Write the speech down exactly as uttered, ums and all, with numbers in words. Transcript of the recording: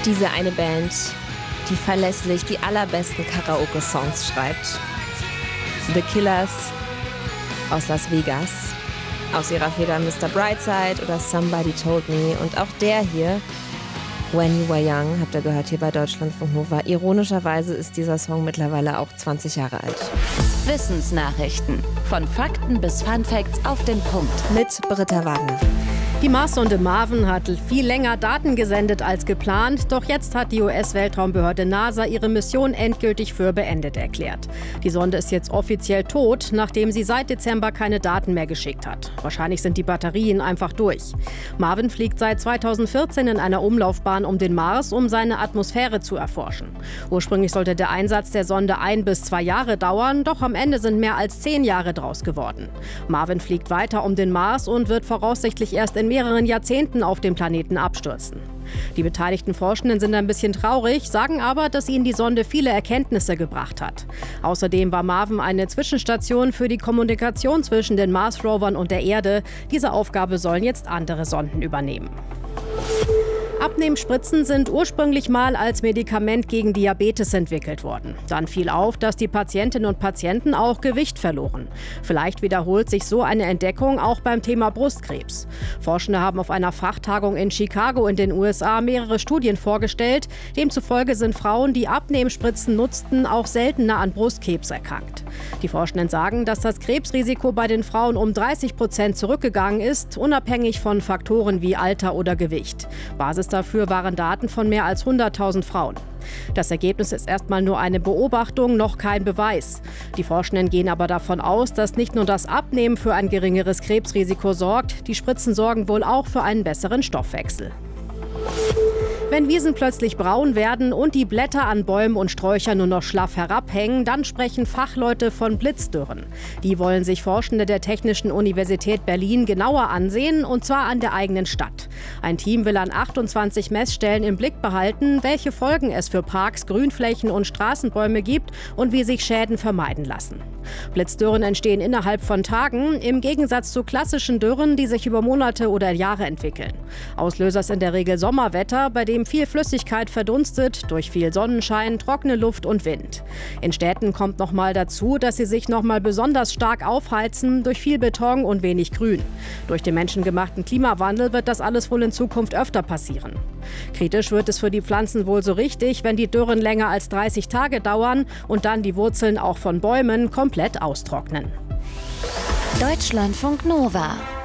Diese eine Band, die verlässlich die allerbesten Karaoke-Songs schreibt. The Killers aus Las Vegas. Aus ihrer Feder Mister Brightside oder Somebody Told Me. Und auch der hier, When You Were Young, habt ihr gehört hier bei Deutschlandfunk Nova. Ironischerweise ist dieser Song mittlerweile auch zwanzig Jahre alt. Wissensnachrichten. Von Fakten bis Funfacts auf den Punkt. Mit Britta Wagner. Die Marssonde Marvin hat viel länger Daten gesendet als geplant, doch jetzt hat die U S-Weltraumbehörde NASA ihre Mission endgültig für beendet erklärt. Die Sonde ist jetzt offiziell tot, nachdem sie seit Dezember keine Daten mehr geschickt hat. Wahrscheinlich sind die Batterien einfach durch. Marvin fliegt seit zweitausendvierzehn in einer Umlaufbahn um den Mars, um seine Atmosphäre zu erforschen. Ursprünglich sollte der Einsatz der Sonde ein bis zwei Jahre dauern, doch am Ende sind mehr als zehn Jahre draus geworden. Marvin fliegt weiter um den Mars und wird voraussichtlich erst in mehreren Jahrzehnten auf dem Planeten abstürzen. Die beteiligten Forschenden sind ein bisschen traurig, sagen aber, dass ihnen die Sonde viele Erkenntnisse gebracht hat. Außerdem war Marvin eine Zwischenstation für die Kommunikation zwischen den Mars-Rovern und der Erde. Diese Aufgabe sollen jetzt andere Sonden übernehmen. Abnehmspritzen sind ursprünglich mal als Medikament gegen Diabetes entwickelt worden. Dann fiel auf, dass die Patientinnen und Patienten auch Gewicht verloren. Vielleicht wiederholt sich so eine Entdeckung auch beim Thema Brustkrebs. Forschende haben auf einer Fachtagung in Chicago in den U S A mehrere Studien vorgestellt. Demzufolge sind Frauen, die Abnehmspritzen nutzten, auch seltener an Brustkrebs erkrankt. Die Forschenden sagen, dass das Krebsrisiko bei den Frauen um dreißig Prozent zurückgegangen ist, unabhängig von Faktoren wie Alter oder Gewicht. Basis dafür waren Daten von mehr als hunderttausend Frauen. Das Ergebnis ist erstmal nur eine Beobachtung, noch kein Beweis. Die Forschenden gehen aber davon aus, dass nicht nur das Abnehmen für ein geringeres Krebsrisiko sorgt, die Spritzen sorgen wohl auch für einen besseren Stoffwechsel. Wenn Wiesen plötzlich braun werden und die Blätter an Bäumen und Sträuchern nur noch schlaff herabhängen, dann sprechen Fachleute von Blitzdürren. Die wollen sich Forschende der Technischen Universität Berlin genauer ansehen, und zwar an der eigenen Stadt. Ein Team will an achtundzwanzig Messstellen im Blick behalten, welche Folgen es für Parks, Grünflächen und Straßenbäume gibt und wie sich Schäden vermeiden lassen. Blitzdürren entstehen innerhalb von Tagen, im Gegensatz zu klassischen Dürren, die sich über Monate oder Jahre entwickeln. Auslöser ist in der Regel Sommerwetter, bei dem viel Flüssigkeit verdunstet, durch viel Sonnenschein, trockene Luft und Wind. In Städten kommt noch mal dazu, dass sie sich noch mal besonders stark aufheizen durch viel Beton und wenig Grün. Durch den menschengemachten Klimawandel wird das alles wohl in Zukunft öfter passieren. Kritisch wird es für die Pflanzen wohl so richtig, wenn die Dürren länger als dreißig Tage dauern und dann die Wurzeln auch von Bäumen komplett austrocknen. Deutschlandfunk Nova.